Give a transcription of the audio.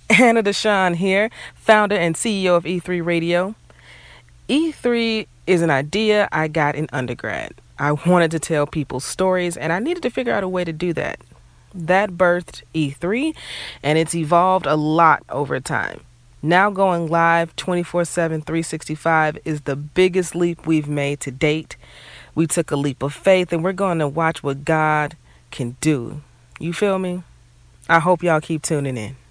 Anna Deshawn here, founder and CEO of E3 Radio. E3 is an idea I got in undergrad. I wanted to tell people stories, and I needed to figure out a way to do that. That birthed E3, and it's evolved a lot over time. Now going live 24/7, 365 is the biggest leap we've made to date. We took a leap of faith, and we're going to watch what God can do. You feel me? I hope y'all keep tuning in.